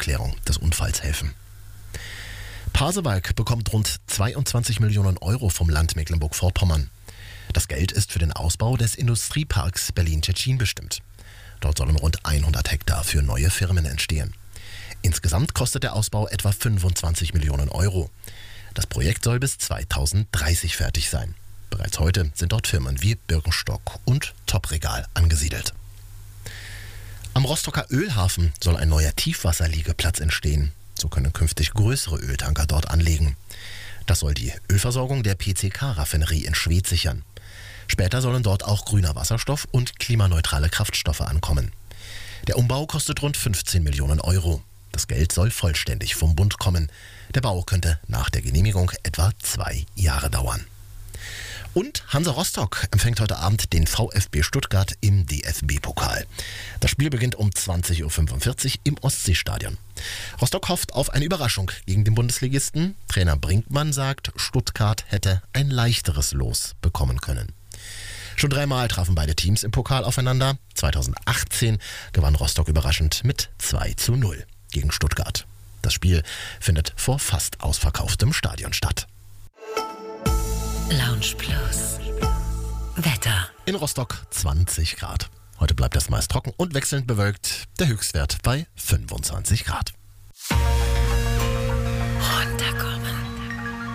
Aufklärung des Unfalls helfen. Pasewalk bekommt rund 22 Millionen Euro vom Land Mecklenburg-Vorpommern. Das Geld ist für den Ausbau des Industrieparks Berlin-Tschetschen bestimmt. Dort sollen rund 100 Hektar für neue Firmen entstehen. Insgesamt kostet der Ausbau etwa 25 Millionen Euro. Das Projekt soll bis 2030 fertig sein. Bereits heute sind dort Firmen wie Birkenstock und Top-Regal angesiedelt. Am Rostocker Ölhafen soll ein neuer Tiefwasserliegeplatz entstehen. So können künftig größere Öltanker dort anlegen. Das soll die Ölversorgung der PCK-Raffinerie in Schwedt sichern. Später sollen dort auch grüner Wasserstoff und klimaneutrale Kraftstoffe ankommen. Der Umbau kostet rund 15 Millionen Euro. Das Geld soll vollständig vom Bund kommen. Der Bau könnte nach der Genehmigung etwa 2 Jahre dauern. Und Hansa Rostock empfängt heute Abend den VfB Stuttgart im DFB-Pokal. Das Spiel beginnt um 20.45 Uhr im Ostseestadion. Rostock hofft auf eine Überraschung gegen den Bundesligisten. Trainer Brinkmann sagt, Stuttgart hätte ein leichteres Los bekommen können. Schon 3-mal trafen beide Teams im Pokal aufeinander. 2018 gewann Rostock überraschend mit 2:0 gegen Stuttgart. Das Spiel findet vor fast ausverkauftem Stadion statt. Lounge Plus. Wetter. In Rostock 20 Grad. Heute bleibt es meist trocken und wechselnd bewölkt. Der Höchstwert bei 25 Grad. Runterkommen.